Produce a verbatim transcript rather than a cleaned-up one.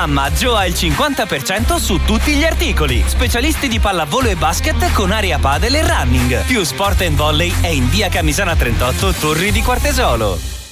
maggio hai il cinquanta per cento su tutti gli articoli. Specialisti di pallavolo e basket con area padel e running. Più sport and volley è in via Camisana trentotto, Torri di Quartesolo.